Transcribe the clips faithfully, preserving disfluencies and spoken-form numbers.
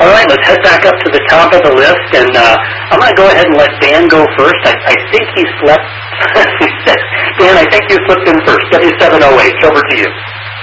All right, let's head back up to the top of the list, and uh, I'm going to go ahead and let Dan go first. I, I think he slept. Dan, I think you slipped in first. W seven oh H, over to you.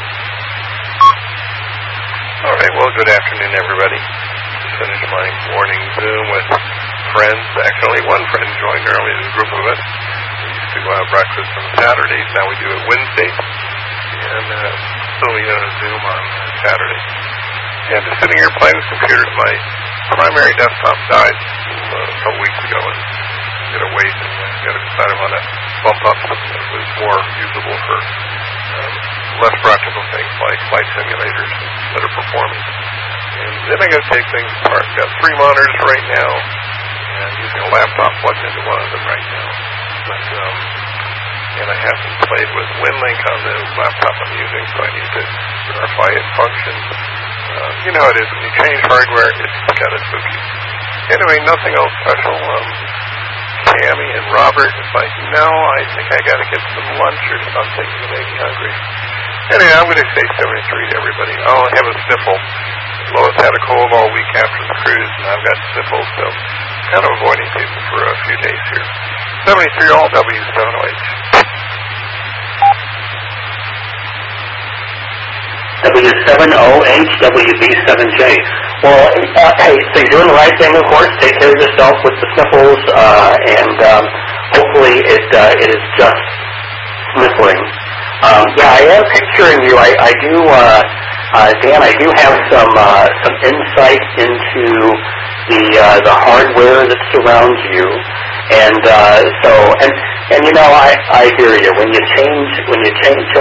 All right, well, good afternoon, everybody. Just finished my morning Zoom with friends. Actually, one friend joined early, a group of us. We used to go out breakfast on Saturdays. Now we do it Wednesdays. And uh, so we did a Zoom on Saturday. And just sitting here playing with the computer, my primary desktop died uh, a couple weeks ago, and I'm going to wait and uh, got to decide I want to bump up something that was more usable for um, less practical things like flight simulators and better performance. And then I got to take things apart. I've got three monitors right now, and using a laptop plugged into one of them right now. But um, and I haven't played with WinLink on the laptop I'm using, so I need to verify its functions. Uh, you know how it is, when you change hardware, it's kind of spooky. Anyway, nothing else special. Um, Tammy and Robert, it's like, no, I think I got to get some lunch or something to make me hungry. Anyway, I'm going to say seventy-three to everybody. I'll have a sniffle. Lois had a cold all week after the cruise, and I've got sniffles, so kind of avoiding people for a few days here. seventy-three all, W seven oh H. W seven O H, W B seven J. Well, uh, hey, so you're doing the right thing, of course. Take care of yourself with the sniffles, uh, and um, hopefully it uh, it is just sniffling. Um, yeah, I am picturing you. I, I do, uh, uh, Dan, I do have some uh, some insight into the uh, the hardware that surrounds you, and uh, so and and you know, I I hear you when you change when you change.